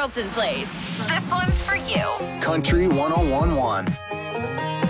Carlton Place. This one's for you. Country 101.1.